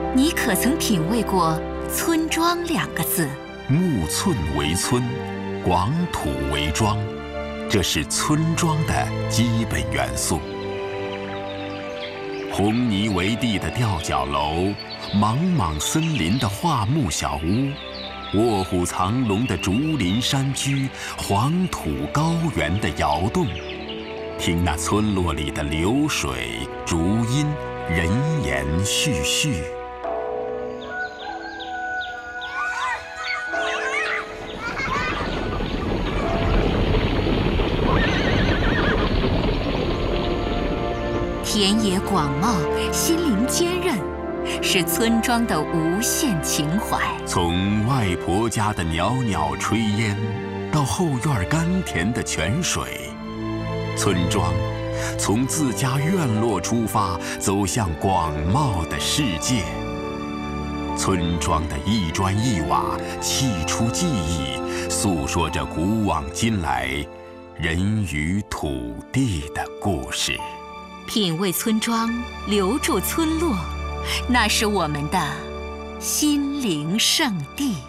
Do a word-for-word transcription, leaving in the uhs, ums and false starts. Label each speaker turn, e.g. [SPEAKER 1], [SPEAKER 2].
[SPEAKER 1] 你可曾品味过“村庄”两个字？
[SPEAKER 2] 木寸为村，广土为庄，这是村庄的基本元素。红泥为地的吊脚楼，莽莽森林的桦木小屋，卧虎藏龙的竹林山居，黄土高原的窑洞，听那村落里的流水、竹音、人言絮絮。
[SPEAKER 1] 田野广袤，心灵坚韧，是村庄的无限情怀。
[SPEAKER 2] 从外婆家的袅袅炊烟，到后院甘甜的泉水，村庄从自家院落出发，走向广袤的世界。村庄的一砖一瓦，砌出记忆，诉说着古往今来人与土地的故事。
[SPEAKER 1] 品味村庄，留住村落，那是我们的心灵圣地。